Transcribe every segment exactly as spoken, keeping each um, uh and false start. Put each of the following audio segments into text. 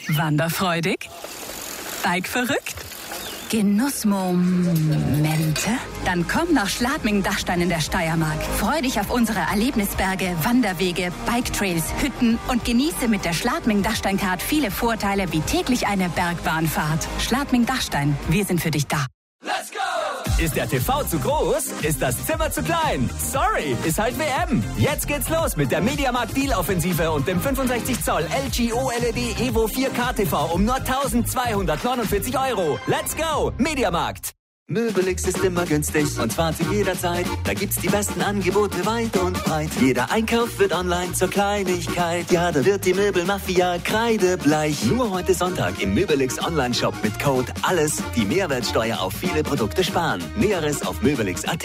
Wanderfreudig? Bike verrückt? Genussmomente? Dann komm nach Schladming-Dachstein in der Steiermark. Freu dich auf unsere Erlebnisberge, Wanderwege, Biketrails, Hütten und genieße mit der Schladming-Dachstein-Card viele Vorteile wie täglich eine Bergbahnfahrt. Schladming-Dachstein, wir sind für dich da. Let's go! Ist der T V zu groß? Ist das Zimmer zu klein? Sorry, ist halt W M. Jetzt geht's los mit der Mediamarkt Deal-Offensive und dem fünfundsechzig Zoll L G O L E D Evo vier K T V um nur eintausendzweihundertneunundvierzig Euro. Let's go! Mediamarkt. Möbelix ist immer günstig und zwar zu jeder Zeit. Da gibt's die besten Angebote weit und breit. Jeder Einkauf wird online zur Kleinigkeit. Ja, da wird die Möbelmafia kreidebleich. Nur heute Sonntag im Möbelix Online-Shop mit Code ALLES die Mehrwertsteuer auf viele Produkte sparen. Näheres auf möbelix punkt at.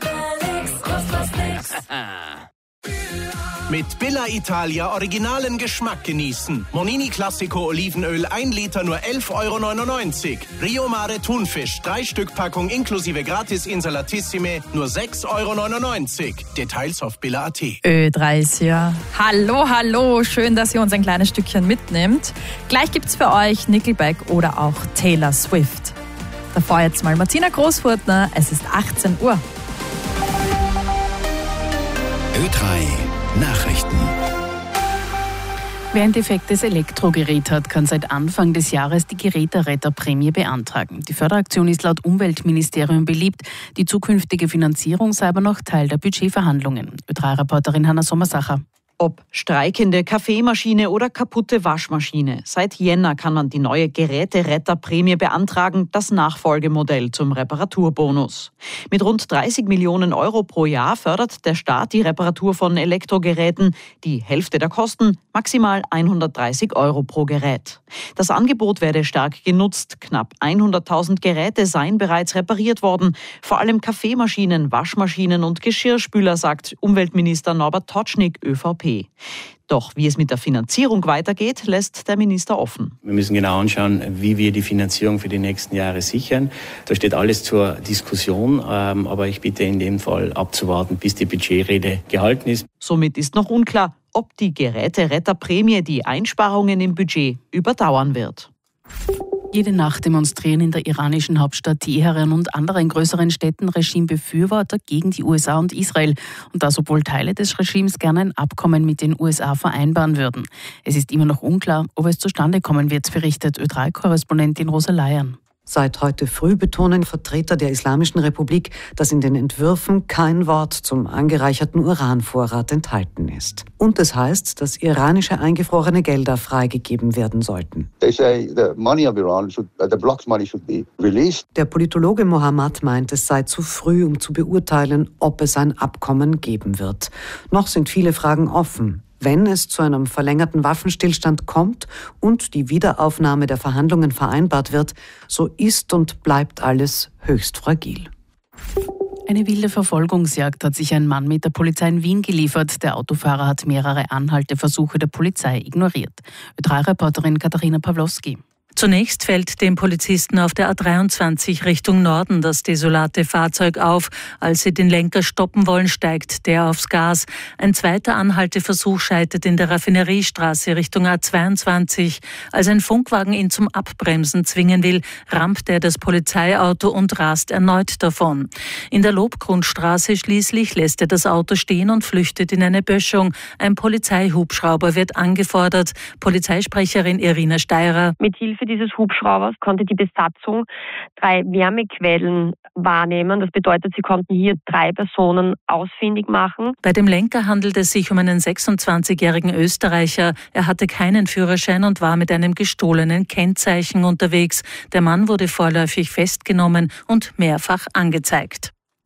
Mit Billa Italia originalen Geschmack genießen. Monini Classico Olivenöl ein Liter nur elf Euro neunundneunzig. Rio Mare Thunfisch drei Stück Packung inklusive Gratis Insalatissime nur sechs Euro neunundneunzig. Details auf billa punkt at. Ö drei ist ja. Hallo, hallo. Schön, dass ihr uns ein kleines Stückchen mitnehmt. Gleich gibt's für euch Nickelback oder auch Taylor Swift. Davor jetzt mal Martina Großfurtner. Es ist achtzehn Uhr. Ö drei Nachrichten. Wer ein defektes Elektrogerät hat, kann seit Anfang des Jahres die Geräteretterprämie beantragen. Die Förderaktion ist laut Umweltministerium beliebt. Die zukünftige Finanzierung sei aber noch Teil der Budgetverhandlungen. Ö drei Reporterin Hanna Sommersacher. Ob streikende Kaffeemaschine oder kaputte Waschmaschine. Seit Jänner kann man die neue Geräteretterprämie beantragen, das Nachfolgemodell zum Reparaturbonus. Mit rund dreißig Millionen Euro pro Jahr fördert der Staat die Reparatur von Elektrogeräten. Die Hälfte der Kosten, maximal hundertdreißig Euro pro Gerät. Das Angebot werde stark genutzt. Knapp hunderttausend Geräte seien bereits repariert worden. Vor allem Kaffeemaschinen, Waschmaschinen und Geschirrspüler, sagt Umweltminister Norbert Totschnig, ÖVP. Doch wie es mit der Finanzierung weitergeht, lässt der Minister offen. Wir müssen genau anschauen, wie wir die Finanzierung für die nächsten Jahre sichern. Da steht alles zur Diskussion, aber ich bitte in dem Fall abzuwarten, bis die Budgetrede gehalten ist. Somit ist noch unklar, ob die Geräteretterprämie die Einsparungen im Budget überdauern wird. Jede Nacht demonstrieren in der iranischen Hauptstadt Teheran und anderen größeren Städten Regimebefürworter gegen die U S A und Israel. Und das, obwohl Teile des Regimes gerne ein Abkommen mit den U S A vereinbaren würden. Es ist immer noch unklar, ob es zustande kommen wird, berichtet Ö drei Korrespondentin Rosa Leiern. Seit heute früh betonen Vertreter der Islamischen Republik, dass in den Entwürfen kein Wort zum angereicherten Uranvorrat enthalten ist. Und es heißt, dass iranische eingefrorene Gelder freigegeben werden sollten. They say the money of Iran should, uh, the block's money should be released. Der Politologe Mohammad meint, es sei zu früh, um zu beurteilen, ob es ein Abkommen geben wird. Noch sind viele Fragen offen. Wenn es zu einem verlängerten Waffenstillstand kommt und die Wiederaufnahme der Verhandlungen vereinbart wird, so ist und bleibt alles höchst fragil. Eine wilde Verfolgungsjagd hat sich ein Mann mit der Polizei in Wien geliefert. Der Autofahrer hat mehrere Anhalteversuche der Polizei ignoriert. Ö drei Reporterin Katharina Pawlowski. Zunächst fällt dem Polizisten auf der A dreiundzwanzig Richtung Norden das desolate Fahrzeug auf. Als sie den Lenker stoppen wollen, steigt der aufs Gas. Ein zweiter Anhalteversuch scheitert in der Raffineriestraße Richtung A zweiundzwanzig. Als ein Funkwagen ihn zum Abbremsen zwingen will, rammt er das Polizeiauto und rast erneut davon. In der Lobgrundstraße schließlich lässt er das Auto stehen und flüchtet in eine Böschung. Ein Polizeihubschrauber wird angefordert. Polizeisprecherin Irina Steirer. Mit Hilfe dieses Hubschraubers konnte die Besatzung drei Wärmequellen wahrnehmen. Das bedeutet, sie konnten hier drei Personen ausfindig machen. Bei dem Lenker handelt es sich um einen sechsundzwanzigjährigen Österreicher. Er hatte keinen Führerschein und war mit einem gestohlenen Kennzeichen unterwegs. Der Mann wurde vorläufig festgenommen und mehrfach angezeigt.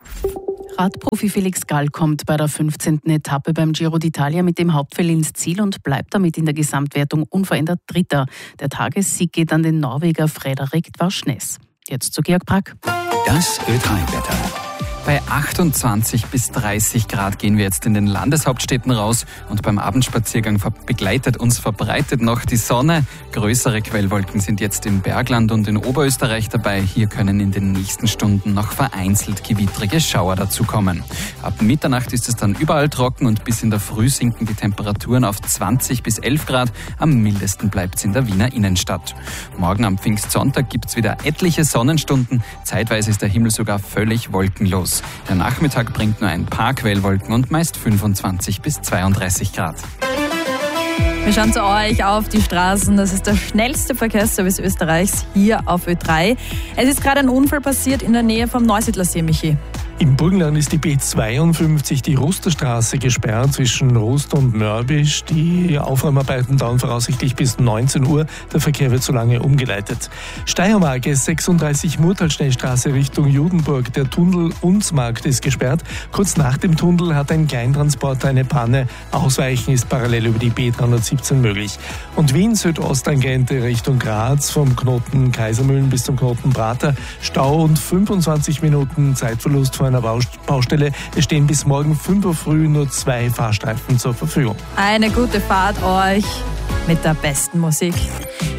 Radprofi Felix Gall kommt bei der fünfzehnten Etappe beim Giro d'Italia mit dem Hauptfeld ins Ziel und bleibt damit in der Gesamtwertung unverändert Dritter. Der Tagessieg geht an den Norweger Frederik Dvarsnes. Jetzt zu Georg Brack. Das Ö drei Wetter. Bei achtundzwanzig bis dreißig Grad gehen wir jetzt in den Landeshauptstädten raus und beim Abendspaziergang begleitet uns verbreitet noch die Sonne. Größere Quellwolken sind jetzt im Bergland und in Oberösterreich dabei. Hier können in den nächsten Stunden noch vereinzelt gewittrige Schauer dazukommen. Ab Mitternacht ist es dann überall trocken und bis in der Früh sinken die Temperaturen auf zwanzig bis elf Grad. Am mildesten bleibt es in der Wiener Innenstadt. Morgen am Pfingstsonntag gibt es wieder etliche Sonnenstunden. Zeitweise ist der Himmel sogar völlig wolkenlos. Der Nachmittag bringt nur ein paar Quellwolken und meist fünfundzwanzig bis zweiunddreißig Grad. Wir schauen zu euch auf die Straßen. Das ist der schnellste Verkehrsservice Österreichs hier auf Ö drei. Es ist gerade ein Unfall passiert in der Nähe vom Neusiedlersee, Michi. Im Burgenland ist die B zweiundfünfzig, die Rusterstraße, gesperrt zwischen Rust und Mörbisch. Die Aufräumarbeiten dauern voraussichtlich bis neunzehn Uhr. Der Verkehr wird so lange umgeleitet. Steiermark, S sechsunddreißig Murtalschnellstraße Richtung Judenburg. Der Tunnel Unsmarkt ist gesperrt. Kurz nach dem Tunnel hat ein Kleintransporter eine Panne. Ausweichen ist parallel über die B dreihundertsiebzehn möglich. Und Wien Südostangente Richtung Graz vom Knoten Kaisermühlen bis zum Knoten Prater. Stau und fünfundzwanzig Minuten Zeitverlust von einer Baustelle. Es stehen bis morgen fünf Uhr früh nur zwei Fahrstreifen zur Verfügung. Eine gute Fahrt euch mit der besten Musik.